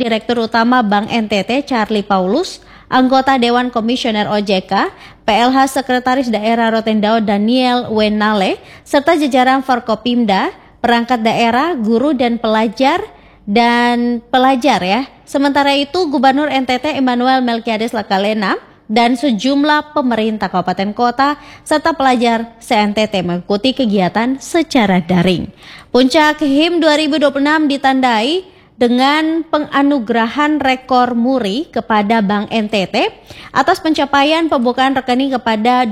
Direktur Utama Bank NTT Charlie Paulus, anggota Dewan Komisioner OJK, PLH Sekretaris Daerah Rotendao Daniel Wenale, serta jajaran Forkopimda, perangkat daerah, guru dan pelajar ya. Sementara itu Gubernur NTT Emmanuel Melkiades Lakalena dan sejumlah pemerintah kabupaten kota serta pelajar se-NTT mengikuti kegiatan secara daring. Puncak HIM 2026 ditandai dengan penganugerahan rekor muri kepada Bank NTT atas pencapaian pembukaan rekening kepada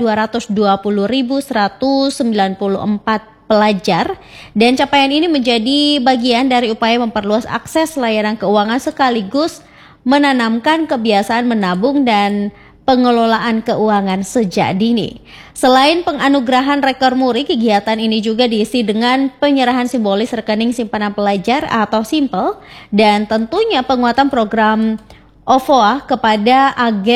220.194 pelajar, dan capaian ini menjadi bagian dari upaya memperluas akses layanan keuangan sekaligus menanamkan kebiasaan menabung dan pengelolaan keuangan sejak dini. Selain penganugerahan rekor muri, kegiatan ini juga diisi dengan penyerahan simbolis rekening simpanan pelajar atau SIMPEL dan tentunya penguatan program OVO kepada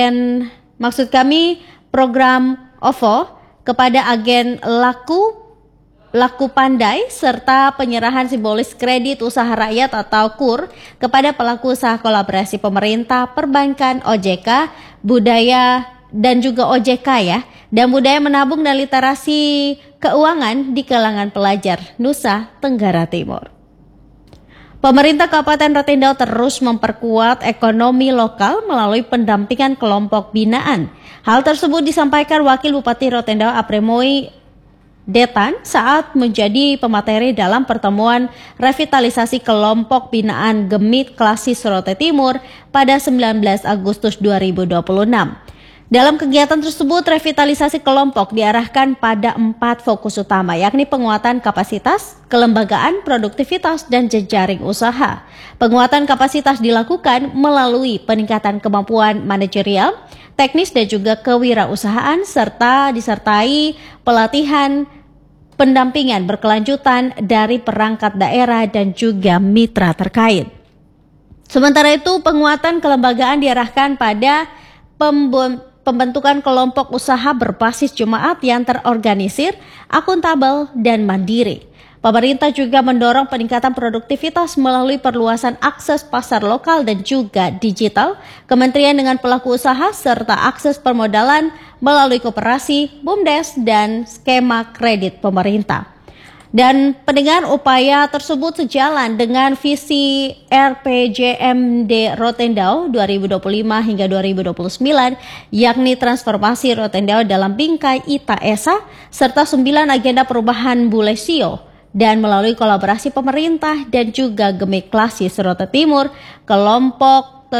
program OVO kepada agen laku pandai serta penyerahan simbolis kredit usaha rakyat atau KUR kepada pelaku usaha kolaborasi pemerintah, perbankan, OJK, budaya dan juga OJK dan budaya menabung dan literasi keuangan di kalangan pelajar Nusa Tenggara Timur. Pemerintah Kabupaten Rotendao terus memperkuat ekonomi lokal melalui pendampingan kelompok binaan. Hal tersebut disampaikan Wakil Bupati Rotendao Apremoi Detan saat menjadi pemateri dalam pertemuan revitalisasi kelompok binaan Gemit Klasis Rote Timur pada 19 Agustus 2026. Dalam kegiatan tersebut, revitalisasi kelompok diarahkan pada 4 fokus utama, yakni penguatan kapasitas, kelembagaan, produktivitas, dan jejaring usaha. Penguatan kapasitas dilakukan melalui peningkatan kemampuan manajerial, teknis dan juga kewirausahaan serta disertai pelatihan pendampingan berkelanjutan dari perangkat daerah dan juga mitra terkait. Sementara itu, penguatan kelembagaan diarahkan pada pembentukan kelompok usaha berbasis jemaat yang terorganisir, akuntabel, dan mandiri. Pemerintah juga mendorong peningkatan produktivitas melalui perluasan akses pasar lokal dan juga digital, kementerian dengan pelaku usaha, serta akses permodalan melalui koperasi, BUMDes, dan skema kredit pemerintah. Dan pendengar, upaya tersebut sejalan dengan visi RPJMD Rotendao 2025 hingga 2029, yakni transformasi Rotendao dalam bingkai ITAESA, serta 9 agenda perubahan Bulesio. Dan melalui kolaborasi pemerintah dan juga Gemit Klasis Rote Timur, kelompok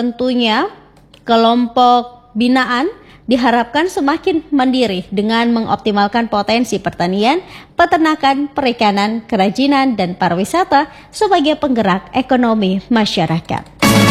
binaan diharapkan semakin mandiri dengan mengoptimalkan potensi pertanian, peternakan, perikanan, kerajinan, dan pariwisata sebagai penggerak ekonomi masyarakat.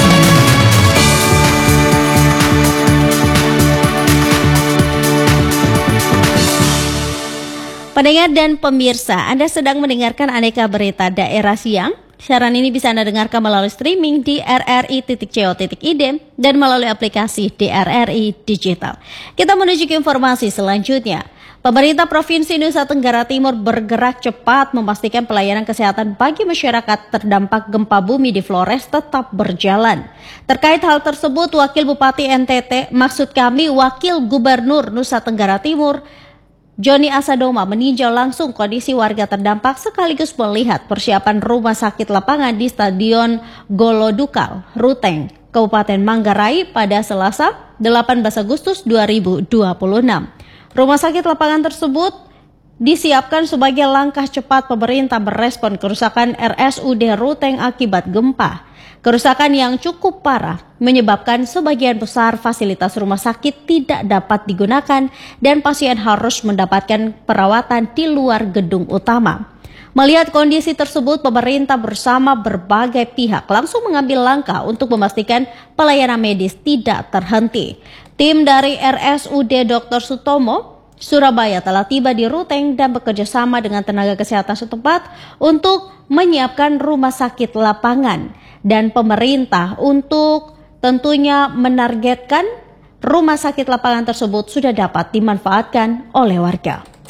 Pendengar dan pemirsa, Anda sedang mendengarkan Aneka Berita Daerah Siang. Siaran ini bisa Anda dengarkan melalui streaming di rri.co.id dan melalui aplikasi DRRI Digital. Kita menuju ke informasi selanjutnya. Pemerintah Provinsi Nusa Tenggara Timur bergerak cepat memastikan pelayanan kesehatan bagi masyarakat terdampak gempa bumi di Flores tetap berjalan. Terkait hal tersebut, Wakil Gubernur Nusa Tenggara Timur, Joni Asadoma meninjau langsung kondisi warga terdampak sekaligus melihat persiapan rumah sakit lapangan di Stadion Golodukal, Ruteng, Kabupaten Manggarai pada Selasa 18 Agustus 2026. Rumah sakit lapangan tersebut disiapkan sebagai langkah cepat pemerintah merespon kerusakan RSUD Ruteng akibat gempa. Kerusakan yang cukup parah menyebabkan sebagian besar fasilitas rumah sakit tidak dapat digunakan dan pasien harus mendapatkan perawatan di luar gedung utama. Melihat kondisi tersebut, pemerintah bersama berbagai pihak langsung mengambil langkah untuk memastikan pelayanan medis tidak terhenti. Tim dari RSUD Dr. Sutomo Surabaya telah tiba di Ruteng dan bekerja sama dengan tenaga kesehatan setempat untuk menyiapkan rumah sakit lapangan. Dan pemerintah untuk tentunya menargetkan rumah sakit lapangan tersebut sudah dapat dimanfaatkan oleh warga.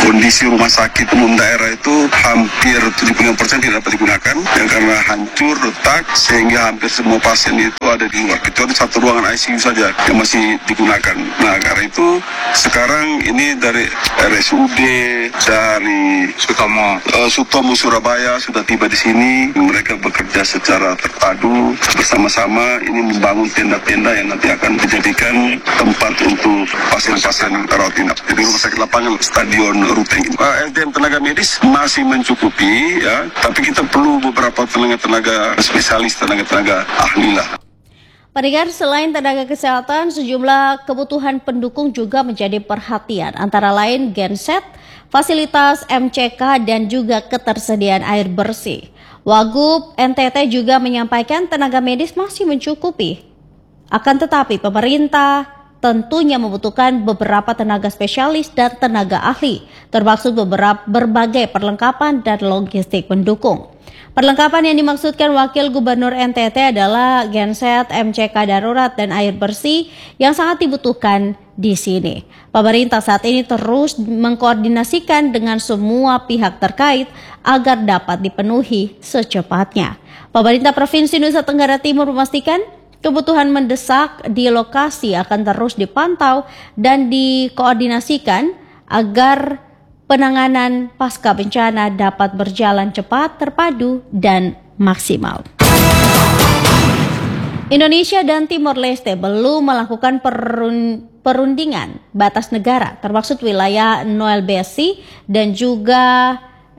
Kondisi rumah sakit umum daerah itu hampir 75% tidak dapat digunakan, yang karena hancur, retak, sehingga hampir semua pasien itu ada di luar. Kecuali satu ruangan ICU saja yang masih digunakan. Nah, karena itu sekarang ini dari RSUD, dari Sutomo Surabaya sudah tiba di sini. Mereka bekerja secara terpadu bersama-sama ini membangun tenda-tenda yang nanti akan dijadikan tempat untuk pasien-pasien rawat inap. Jadi rumah sakit lapangan, stadion Ruteng. SDM tenaga medis masih mencukupi ya, tapi kita perlu beberapa tenaga spesialis, tenaga ahli lah. Pendengar, selain tenaga kesehatan, sejumlah kebutuhan pendukung juga menjadi perhatian, antara lain genset, fasilitas MCK, dan juga ketersediaan air bersih. Wagub NTT juga menyampaikan tenaga medis masih mencukupi. Akan tetapi pemerintah tentunya membutuhkan beberapa tenaga spesialis dan tenaga ahli, termasuk berbagai perlengkapan dan logistik pendukung. Perlengkapan yang dimaksudkan Wakil Gubernur NTT adalah genset, MCK darurat, dan air bersih yang sangat dibutuhkan di sini. Pemerintah saat ini terus mengkoordinasikan dengan semua pihak terkait agar dapat dipenuhi secepatnya. Pemerintah Provinsi Nusa Tenggara Timur memastikan kebutuhan mendesak di lokasi akan terus dipantau dan dikoordinasikan agar penanganan pasca bencana dapat berjalan cepat, terpadu, dan maksimal. Indonesia dan Timor Leste belum melakukan perundingan batas negara, termasuk wilayah Noel Besi dan juga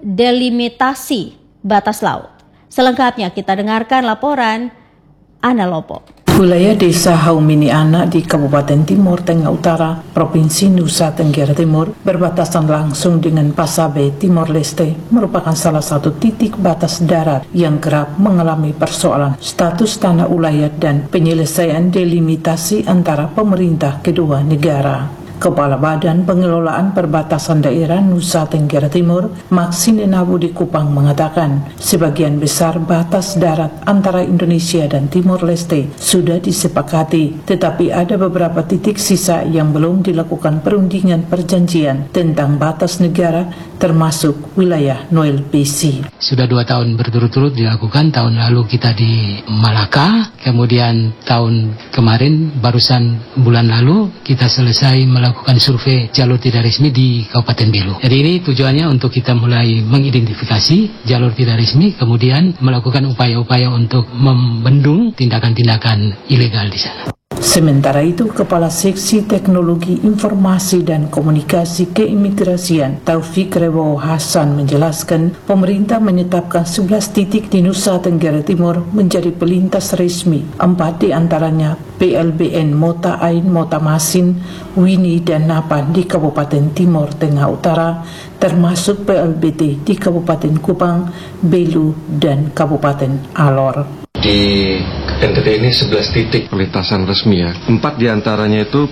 delimitasi batas laut. Selengkapnya kita dengarkan laporan Ana Lopo. Wilayah Desa Haumini Anak di Kabupaten Timur Tengah Utara, Provinsi Nusa Tenggara Timur, berbatasan langsung dengan Pasabe, Timor Leste, merupakan salah satu titik batas darat yang kerap mengalami persoalan status tanah ulayat dan penyelesaian delimitasi antara pemerintah kedua negara. Kepala Badan Pengelolaan Perbatasan Daerah Nusa Tenggara Timur, Maksine Nabu di Kupang mengatakan, sebagian besar batas darat antara Indonesia dan Timor Leste sudah disepakati, tetapi ada beberapa titik sisa yang belum dilakukan perundingan perjanjian tentang batas negara, termasuk wilayah Noel Besi. Sudah 2 tahun berturut-turut dilakukan. Tahun lalu kita di Malaka, kemudian tahun kemarin barusan bulan lalu kita selesai melakukan survei jalur tidak resmi di Kabupaten Belu. Jadi ini tujuannya untuk kita mulai mengidentifikasi jalur tidak resmi, kemudian melakukan upaya-upaya untuk membendung tindakan-tindakan ilegal di sana. Sementara itu, Kepala Seksi Teknologi Informasi dan Komunikasi Keimigrasian Taufik Rebo Hasan menjelaskan, pemerintah menetapkan 11 titik di Nusa Tenggara Timur menjadi pelintas resmi. 4 diantaranya PLBN Mota Ain, Mota Masin, Wini, dan Napan di Kabupaten Timur Tengah Utara, termasuk PLBT di Kabupaten Kupang, Belu, dan Kabupaten Alor. Di NTT ini 11 titik perlintasan resmi ya. 4 diantaranya itu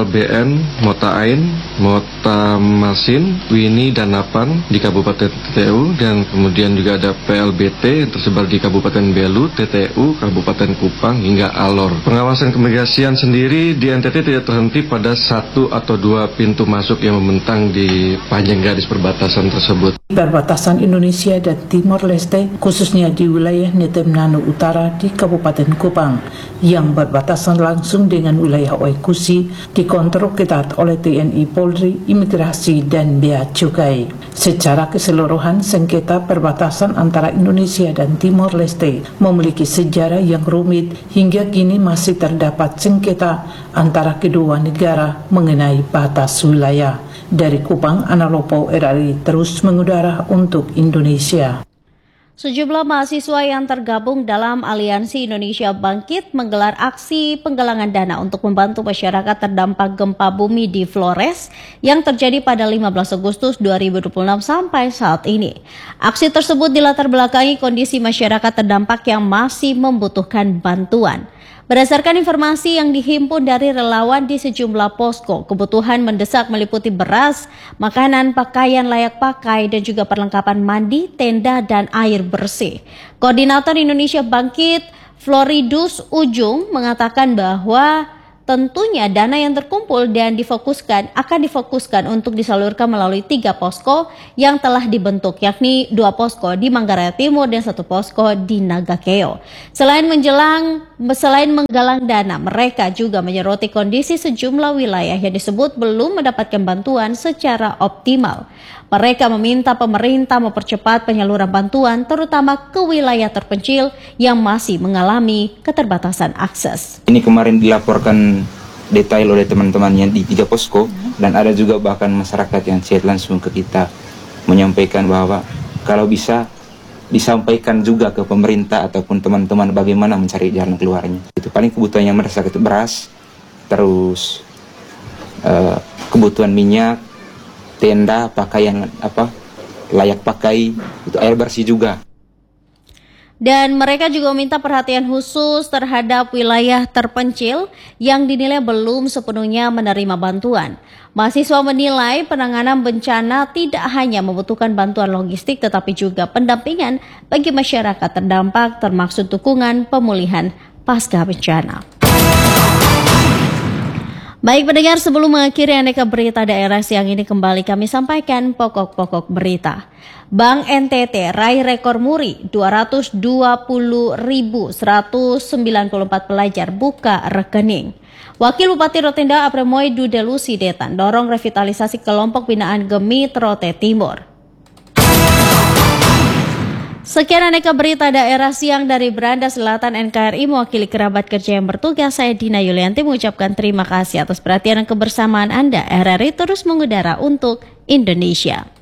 PLBN, Mota Ain, Mota Masin, Wini, dan Napan di Kabupaten TTU, dan kemudian juga ada PLBT yang tersebar di Kabupaten Belu, TTU, Kabupaten Kupang, hingga Alor. Pengawasan keimigrasian sendiri di NTT tidak terhenti pada 1 atau 2 pintu masuk yang membentang di panjang garis perbatasan tersebut. Perbatasan Indonesia dan Timor Leste, khususnya di wilayah Netemnano Utara di Kabupaten Kupang, yang berbatasan langsung dengan wilayah Oekusi, dikontrol ketat oleh TNI Polri, Imigrasi, dan Bea Cukai. Secara keseluruhan, sengketa perbatasan antara Indonesia dan Timor Leste memiliki sejarah yang rumit. Hingga kini masih terdapat sengketa antara kedua negara mengenai batas wilayah. Dari Kupang, Ana Lopo, RRI terus mengudara untuk Indonesia. Sejumlah mahasiswa yang tergabung dalam Aliansi Indonesia Bangkit menggelar aksi penggalangan dana untuk membantu masyarakat terdampak gempa bumi di Flores yang terjadi pada 15 Agustus 2026 sampai saat ini. Aksi tersebut dilatar belakangi kondisi masyarakat terdampak yang masih membutuhkan bantuan. Berdasarkan informasi yang dihimpun dari relawan di sejumlah posko, kebutuhan mendesak meliputi beras, makanan, pakaian layak pakai, dan juga perlengkapan mandi, tenda, dan air bersih. Koordinator Indonesia Bangkit, Floridus Ujung, mengatakan bahwa Tentunya dana yang terkumpul dan akan difokuskan untuk disalurkan melalui 3 posko yang telah dibentuk, yakni 2 posko di Manggarai Timur dan 1 posko di Nagakeo. Selain menggalang dana, mereka juga menyoroti kondisi sejumlah wilayah yang disebut belum mendapatkan bantuan secara optimal. Mereka meminta pemerintah mempercepat penyaluran bantuan terutama ke wilayah terpencil yang masih mengalami keterbatasan akses. Ini kemarin dilaporkan detail oleh teman-temannya di 3 posko dan ada juga bahkan masyarakat yang chat langsung ke kita menyampaikan bahwa kalau bisa disampaikan juga ke pemerintah ataupun teman-teman bagaimana mencari jalan keluarnya. Itu paling kebutuhan yang merasa itu beras, terus kebutuhan minyak, tenda, pakaian layak pakai, itu air bersih juga. Dan mereka juga meminta perhatian khusus terhadap wilayah terpencil yang dinilai belum sepenuhnya menerima bantuan. Mahasiswa menilai penanganan bencana tidak hanya membutuhkan bantuan logistik tetapi juga pendampingan bagi masyarakat terdampak termasuk dukungan pemulihan pasca bencana. Baik pendengar, sebelum mengakhiri aneka berita daerah siang ini kembali kami sampaikan pokok-pokok berita. Bank NTT raih rekor muri 220.194 pelajar buka rekening. Wakil Bupati Rotenda Apremoy Dudelusi Detan dorong revitalisasi kelompok binaan Gemit Rote Timur. Sekian aneka berita daerah siang dari Beranda Selatan NKRI, mewakili kerabat kerja yang bertugas, saya Dina Yulianti mengucapkan terima kasih atas perhatian dan kebersamaan Anda. RRI terus mengudara untuk Indonesia.